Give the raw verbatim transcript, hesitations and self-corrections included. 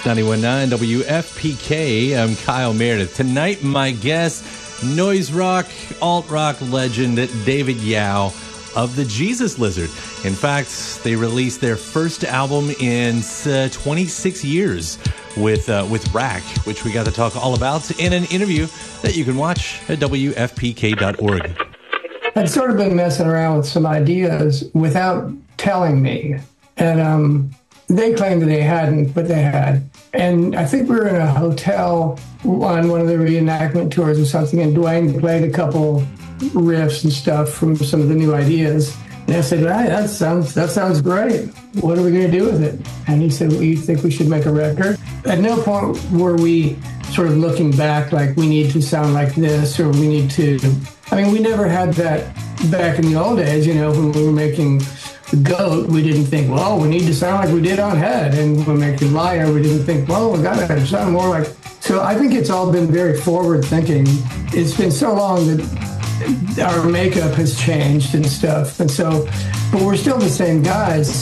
ninety-one point nine W F P K. I'm Kyle Meredith. Tonight, my guest, noise rock, alt rock legend David Yow of the Jesus Lizard. In fact, they released their first album in uh, twenty-six years with uh, with Rack, which we got to talk all about in an interview that you can watch at W F P K dot org. I'd sort of been messing around with some ideas without telling me. And um, they claimed that they hadn't, but they had. And I think we were in a hotel on one of the reenactment tours or something, and Dwayne played a couple riffs and stuff from some of the new ideas. And I said, hey, that sounds that sounds great. What are we going to do with it? And he said, well, you think we should make a record? At no point were we sort of looking back like we need to sound like this or we need to... I mean, we never had that back in the old days, you know, when we were making Goat, we didn't think, well, we need to sound like we did on Head. And when we were making Liar, we didn't think, well, we got to sound more like... So I think it's all been very forward-thinking. It's been so long that our makeup has changed and stuff. And so, but we're still the same guys.